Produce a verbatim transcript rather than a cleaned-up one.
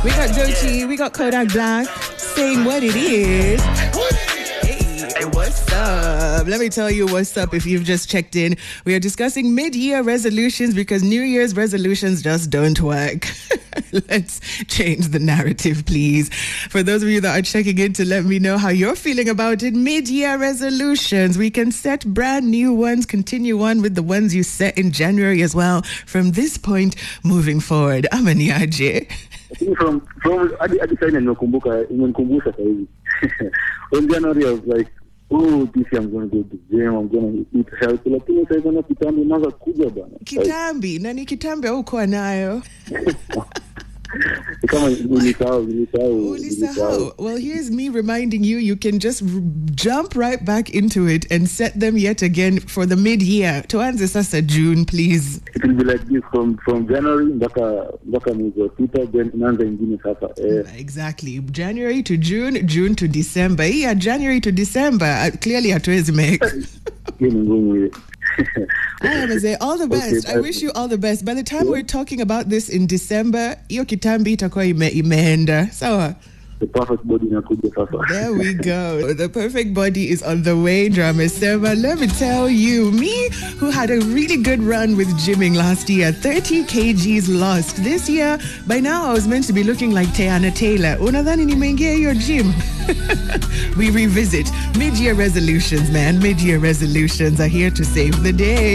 We got Doechii, we got Kodak Black saying what it is. Hey, what's up? Let me tell you what's up if you've just checked in. We are discussing mid-year resolutions because New Year's resolutions just don't work. Let's change the narrative, please. For those of you that are checking in to let me know how you're feeling about it, mid-year resolutions. We can set brand new ones, continue on with the ones you set in January as well. From this point, moving forward. Amaniaje. From from hadi hadi sasa nimekumbuka imenikumbusha sasa hivi. In January I was like, oh, this year I'm going to go to the gym, I'm going to eat healthy. Lakini sasa hivi na kitambi naanza kuja bana. Kitambi, na ni kitambi au uko nayo? Kama ulisahau, ulisahau. Ulisahau. Well, here's me reminding you, you can just r- jump right back into it and set them yet again for the mid-year. Tuanze sasa June, please. It will be like this from, from January mpaka mpaka mwezi wa sita, then inaanza ingine sasa. Eh. Exactly. January to June, June to December. Yeah, January to December. Uh, clearly hatuwezi make. Hiyo ni ngumu hiyo. I was say all the best. Okay, I wish you all the best. By the time yeah. we're talking about this in December, iyo kitambi itakuwa ime, imeenda. Sawa. The perfect body inakuja sasa. There we go. The perfect body is on the way, Drama Seva. Let me tell you, me who had a really good run with gymming last year, thirty kilograms lost. This year, by now I was meant to be looking like Teyana Taylor. Unadhani nimeingia your gym? We revisit mid-year resolutions, man. Mid-year resolutions are here to save the day.